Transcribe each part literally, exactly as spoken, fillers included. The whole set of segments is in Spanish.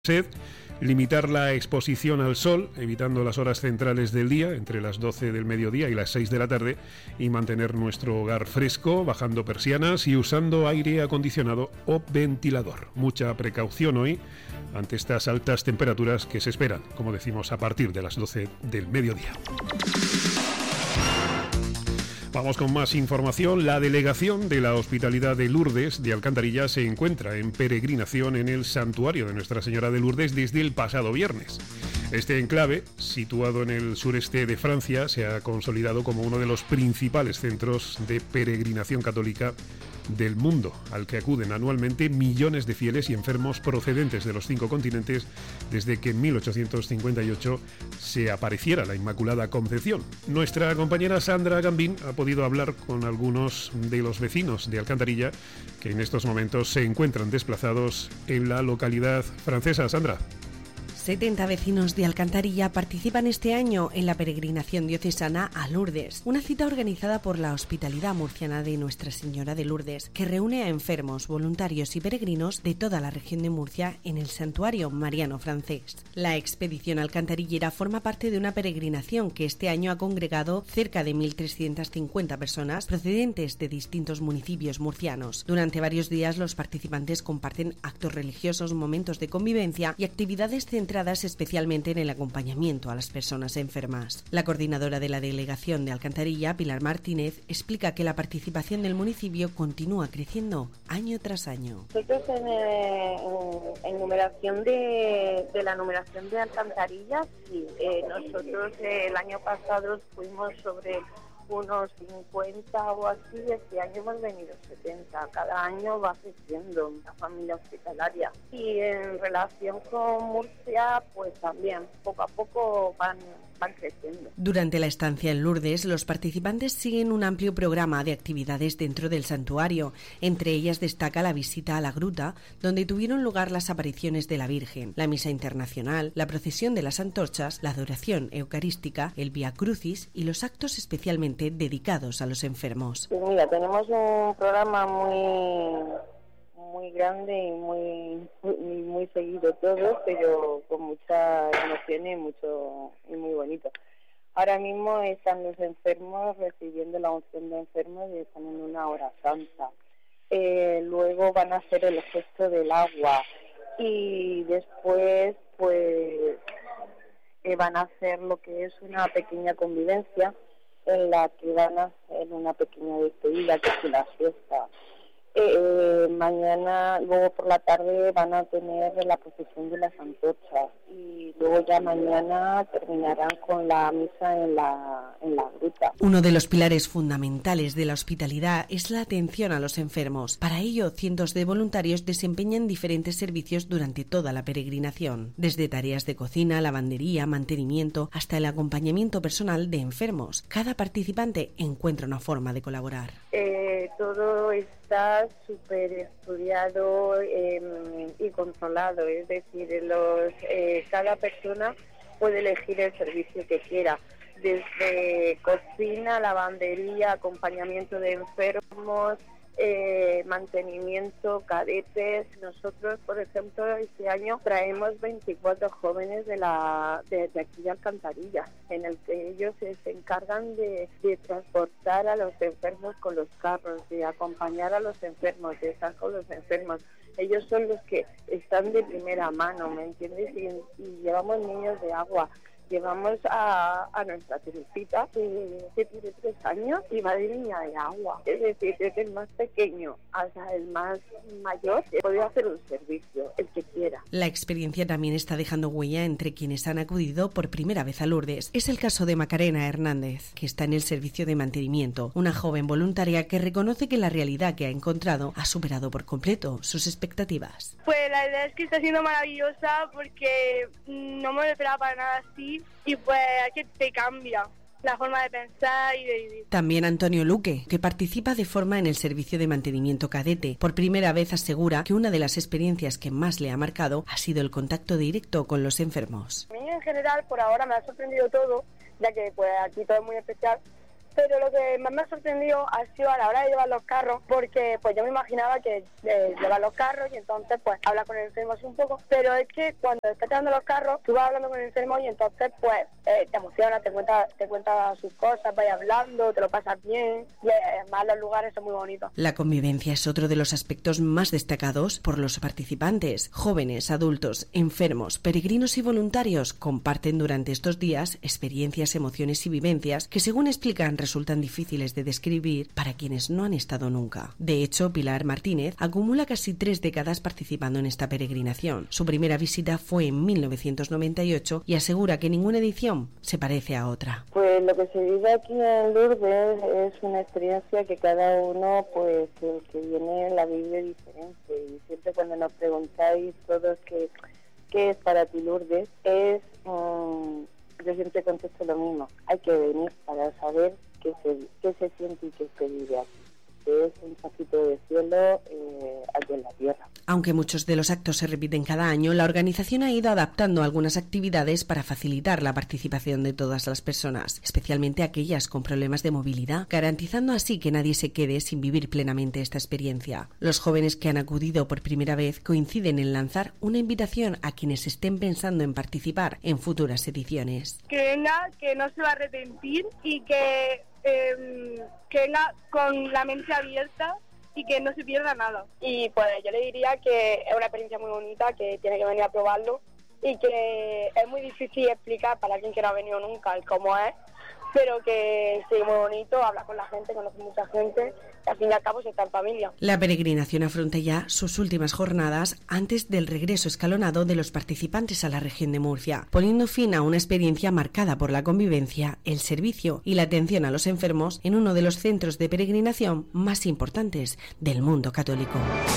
Sed, limitar la exposición al sol, evitando las horas centrales del día, entre las doce del mediodía y las seis de la tarde, y mantener nuestro hogar fresco, bajando persianas y usando aire acondicionado o ventilador. Mucha precaución hoy ante estas altas temperaturas que se esperan, como decimos, a partir de las doce del mediodía. Vamos con más información. La delegación de la Hospitalidad de Lourdes de Alcantarilla se encuentra en peregrinación en el santuario de Nuestra Señora de Lourdes desde el pasado viernes. Este enclave, situado en el sureste de Francia, se ha consolidado como uno de los principales centros de peregrinación católica del mundo, al que acuden anualmente millones de fieles y enfermos procedentes de los cinco continentes desde que en mil ochocientos cincuenta y ocho se apareciera la Inmaculada Concepción. Nuestra compañera Sandra Gambín ha podido hablar con algunos de los vecinos de Alcantarilla que en estos momentos se encuentran desplazados en la localidad francesa. Sandra. setenta vecinos de Alcantarilla participan este año en la peregrinación diocesana a Lourdes, una cita organizada por la Hospitalidad Murciana de Nuestra Señora de Lourdes, que reúne a enfermos, voluntarios y peregrinos de toda la región de Murcia en el santuario mariano francés. La expedición alcantarillera forma parte de una peregrinación que este año ha congregado cerca de mil trescientas cincuenta personas procedentes de distintos municipios murcianos. Durante varios días los participantes comparten actos religiosos, momentos de convivencia y actividades centrales especialmente en el acompañamiento a las personas enfermas. La coordinadora de la delegación de Alcantarilla, Pilar Martínez, explica que la participación del municipio continúa creciendo año tras año. Nosotros en, eh, en, en numeración de, de la numeración de Alcantarilla, sí, eh, nosotros eh, el año pasado fuimos sobre unos cincuenta o así, este año hemos venido setenta. Cada año va creciendo la familia hospitalaria. Y en relación con Murcia, pues también poco a poco van, van creciendo. Durante la estancia en Lourdes, los participantes siguen un amplio programa de actividades dentro del santuario. Entre ellas destaca la visita a la gruta, donde tuvieron lugar las apariciones de la Virgen, la misa internacional, la procesión de las antorchas, la adoración eucarística, el Vía Crucis y los actos especialmente dedicados a los enfermos. Pues mira, tenemos un programa muy muy grande y muy muy, muy seguido todos, pero con mucha emoción y mucho y muy bonito. Ahora mismo están los enfermos recibiendo la unción de enfermos y están en una hora santa. Eh, luego van a hacer el gesto del agua y después pues eh, van a hacer lo que es una pequeña convivencia en la que van a hacer una pequeña despedida, que es la siesta. Eh, mañana, luego por la tarde van a tener la procesión de las antorchas y luego ya mañana terminarán con la misa en la, en la gruta. Uno de los pilares fundamentales de la hospitalidad es la atención a los enfermos. Para ello, cientos de voluntarios desempeñan diferentes servicios durante toda la peregrinación, desde tareas de cocina, lavandería, mantenimiento, hasta el acompañamiento personal de enfermos. Cada participante encuentra una forma de colaborar. Eh, todo está súper estudiado eh, y controlado, es decir, los, eh, cada persona puede elegir el servicio que quiera, desde cocina, lavandería, acompañamiento de enfermos, eh, mantenimiento, cadetes. Nosotros, por ejemplo, este año traemos veinticuatro jóvenes de la de, de aquí de Alcantarilla, en el que ellos se, se encargan de, de transportar a los enfermos con los carros, de acompañar a los enfermos, de estar con los enfermos. Ellos son los que están de primera mano, ¿me entiendes? Y, y llevamos niños de agua. Llevamos a, a nuestra Teresita, que, que tiene tres años y va de niña de agua. Es decir, desde el más pequeño hasta el más mayor puede hacer un servicio, el que quiera. La experiencia también está dejando huella entre quienes han acudido por primera vez a Lourdes. Es el caso de Macarena Hernández, que está en el servicio de mantenimiento, una joven voluntaria que reconoce que la realidad que ha encontrado ha superado por completo sus expectativas. Pues la verdad es que está siendo maravillosa porque no me lo esperaba para nada así. Y pues que te cambia la forma de pensar y de vivir. También Antonio Luque, que participa de forma en el servicio de mantenimiento cadete, por primera vez asegura que una de las experiencias que más le ha marcado ha sido el contacto directo con los enfermos. A mí en general por ahora me ha sorprendido todo, ya que pues aquí todo es muy especial, pero lo que más me ha sorprendido ha sido a la hora de llevar los carros, porque pues yo me imaginaba que eh, llevar los carros y entonces pues hablar con el enfermo así un poco, pero es que cuando estás llevando los carros, tú vas hablando con el enfermo y entonces pues eh, te emociona, te cuenta, te cuenta sus cosas, vas hablando, te lo pasas bien, y además los lugares son muy bonitos. La convivencia es otro de los aspectos más destacados por los participantes. Jóvenes, adultos, enfermos, peregrinos y voluntarios comparten durante estos días experiencias, emociones y vivencias que, según explican, resultan difíciles de describir para quienes no han estado nunca. De hecho, Pilar Martínez acumula casi tres décadas participando en esta peregrinación. Su primera visita fue en mil novecientos noventa y ocho y asegura que ninguna edición se parece a otra. Pues lo que se vive aquí en Lourdes es una experiencia que cada uno, pues, el que viene la vive diferente. Y siempre cuando nos preguntáis todos qué, qué es para ti Lourdes, es... Um, yo siempre contesto lo mismo. Hay que venir para saber qué se, qué se siente y qué se vive aquí. Es un trocito de cielo eh, aquí en la tierra. Aunque muchos de los actos se repiten cada año, la organización ha ido adaptando algunas actividades para facilitar la participación de todas las personas, especialmente aquellas con problemas de movilidad, garantizando así que nadie se quede sin vivir plenamente esta experiencia. Los jóvenes que han acudido por primera vez coinciden en lanzar una invitación a quienes estén pensando en participar en futuras ediciones. Que venga, que no se va a arrepentir y que, eh, que venga con la mente abierta y que no se pierda nada. Y pues yo le diría que es una experiencia muy bonita, que tiene que venir a probarlo y que es muy difícil explicar para quien que no ha venido nunca el cómo es, pero que sí, muy bonito, habla con la gente, conoce mucha gente y al fin y al cabo se está en familia. La peregrinación afronta ya sus últimas jornadas antes del regreso escalonado de los participantes a la región de Murcia, poniendo fin a una experiencia marcada por la convivencia, el servicio y la atención a los enfermos en uno de los centros de peregrinación más importantes del mundo católico.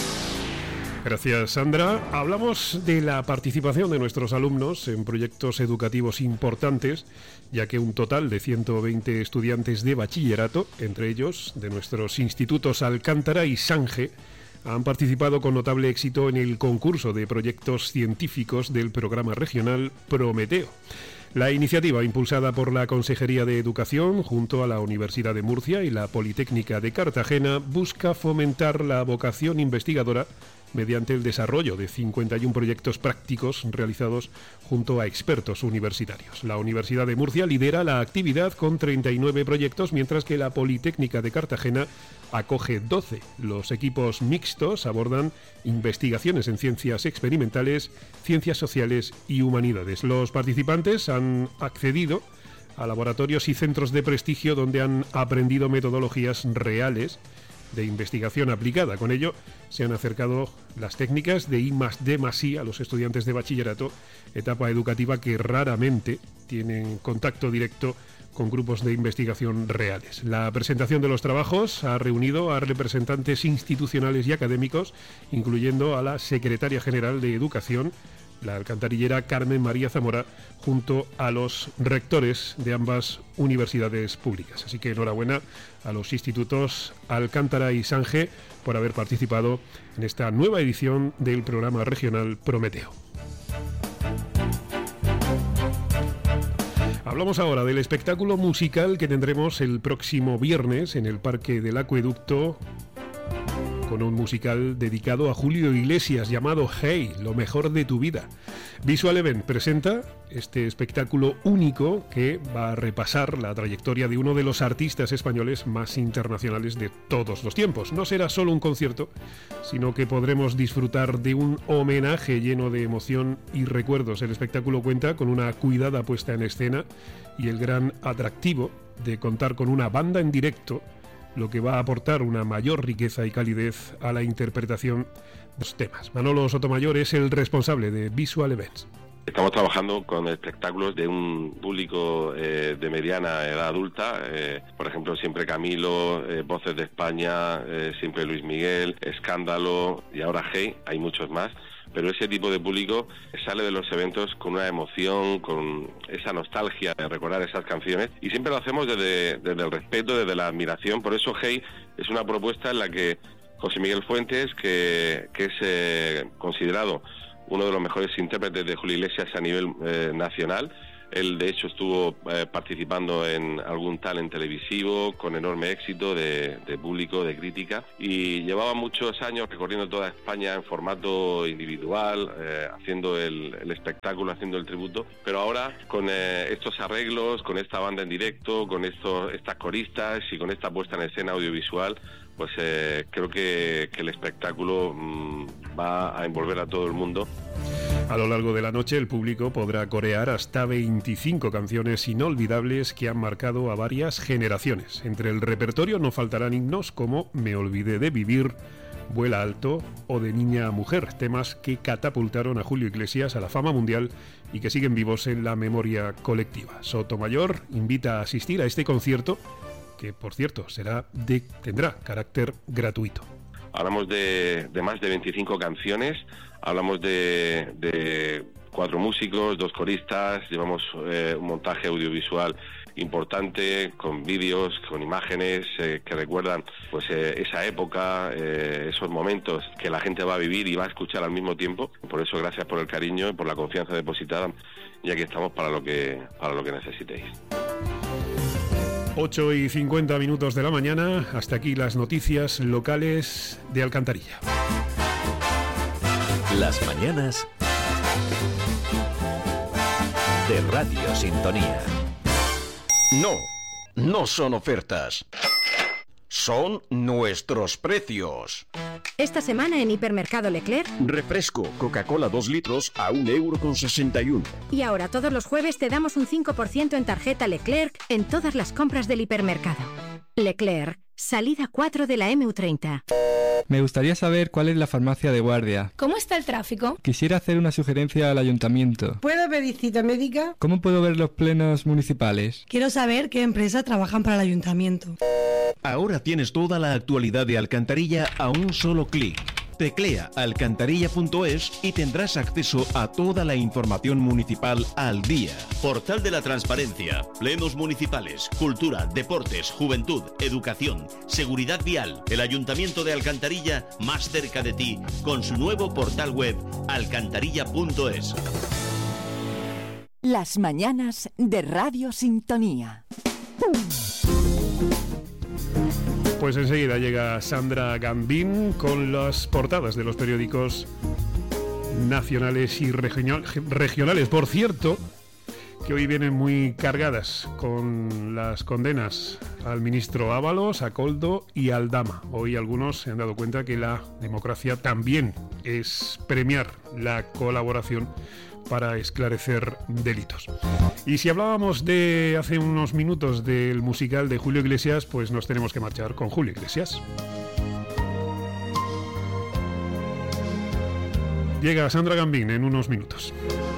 Gracias, Sandra. Hablamos de la participación de nuestros alumnos en proyectos educativos importantes, ya que un total de ciento veinte estudiantes de bachillerato, entre ellos de nuestros institutos Alcántara y Sange, han participado con notable éxito en el concurso de proyectos científicos del programa regional Prometeo. La iniciativa, impulsada por la Consejería de Educación junto a la Universidad de Murcia y la Politécnica de Cartagena, busca fomentar la vocación investigadora mediante el desarrollo de cincuenta y uno proyectos prácticos realizados junto a expertos universitarios. La Universidad de Murcia lidera la actividad con treinta y nueve proyectos, mientras que la Politécnica de Cartagena acoge doce. Los equipos mixtos abordan investigaciones en ciencias experimentales, ciencias sociales y humanidades. Los participantes han accedido a laboratorios y centros de prestigio donde han aprendido metodologías reales de investigación aplicada. Con ello se han acercado las técnicas de I más D más I a los estudiantes de bachillerato, etapa educativa que raramente tienen contacto directo con grupos de investigación reales. La presentación de los trabajos ha reunido a representantes institucionales y académicos, incluyendo a la secretaria general de Educación, la alcantarillera Carmen María Zamora, junto a los rectores de ambas universidades públicas. Así que enhorabuena a los institutos Alcántara y Sange por haber participado en esta nueva edición del programa regional Prometeo. Hablamos ahora del espectáculo musical que tendremos el próximo viernes en el Parque del Acueducto, con un musical dedicado a Julio Iglesias llamado Hey, lo mejor de tu vida. Visual Event presenta este espectáculo único que va a repasar la trayectoria de uno de los artistas españoles más internacionales de todos los tiempos. No será solo un concierto, sino que podremos disfrutar de un homenaje lleno de emoción y recuerdos. El espectáculo cuenta con una cuidada puesta en escena y el gran atractivo de contar con una banda en directo, lo que va a aportar una mayor riqueza y calidez a la interpretación de los temas. Manolo Sotomayor es el responsable de Visual Events. Estamos trabajando con espectáculos de un público eh, de mediana edad adulta, eh, por ejemplo, Siempre Camilo, eh, Voces de España, eh, Siempre Luis Miguel, Escándalo y ahora Hey, hay muchos más. Pero ese tipo de público sale de los eventos con una emoción, con esa nostalgia de recordar esas canciones, y siempre lo hacemos desde, desde el respeto, desde la admiración. Por eso Hey es una propuesta en la que José Miguel Fuentes, que, que es eh, considerado uno de los mejores intérpretes de Julio Iglesias a nivel eh, nacional, Él, de hecho, estuvo eh, participando en algún talent televisivo con enorme éxito de, de público, de crítica, y llevaba muchos años recorriendo toda España en formato individual, eh, haciendo el, el espectáculo, haciendo el tributo, pero ahora con eh, estos arreglos, con esta banda en directo, con estos, estas coristas y con esta puesta en escena audiovisual, pues eh, creo que, que el espectáculo mmm, va a envolver a todo el mundo. A lo largo de la noche el público podrá corear hasta veinticinco canciones inolvidables que han marcado a varias generaciones. Entre el repertorio no faltarán himnos como Me olvidé de vivir, Vuela alto o De niña a mujer, temas que catapultaron a Julio Iglesias a la fama mundial y que siguen vivos en la memoria colectiva. Sotomayor invita a asistir a este concierto que, por cierto, será de, tendrá carácter gratuito. Hablamos de, de más de veinticinco canciones, hablamos de, de cuatro músicos, dos coristas, llevamos eh, un montaje audiovisual importante, con vídeos, con imágenes eh, que recuerdan pues eh, esa época, eh, esos momentos que la gente va a vivir y va a escuchar al mismo tiempo. Por eso, gracias por el cariño y por la confianza depositada, y aquí estamos para lo que, para lo que necesitéis. ocho y cincuenta minutos de la mañana, hasta aquí las noticias locales de Alcantarilla. Las mañanas de Radio Sintonía. No, no son ofertas. Son nuestros precios. Esta semana en Hipermercado Leclerc. Refresco Coca-Cola dos litros a un euro con sesenta y uno. Y ahora todos los jueves te damos un cinco por ciento en tarjeta Leclerc en todas las compras del hipermercado. Leclerc, salida cuatro de la eme u treinta. Me gustaría saber cuál es la farmacia de guardia. ¿Cómo está el tráfico? Quisiera hacer una sugerencia al ayuntamiento. ¿Puedo pedir cita médica? ¿Cómo puedo ver los plenos municipales? Quiero saber qué empresas trabajan para el ayuntamiento. Ahora tienes toda la actualidad de Alcantarilla a un solo clic. Teclea alcantarilla punto es y tendrás acceso a toda la información municipal al día. Portal de la Transparencia, plenos municipales, cultura, deportes, juventud, educación, seguridad vial. El Ayuntamiento de Alcantarilla más cerca de ti con su nuevo portal web alcantarilla punto es. Las mañanas de Radio Sintonía. Pues enseguida llega Sandra Gambín con las portadas de los periódicos nacionales y regional, regionales. Por cierto, que hoy vienen muy cargadas con las condenas al ministro Ábalos, a Koldo y a Aldama. Hoy algunos se han dado cuenta que la democracia también es premiar la colaboración para esclarecer delitos. Y si hablábamos de hace unos minutos del musical de Julio Iglesias, pues nos tenemos que marchar con Julio Iglesias. Llega Sandra Gambín en unos minutos.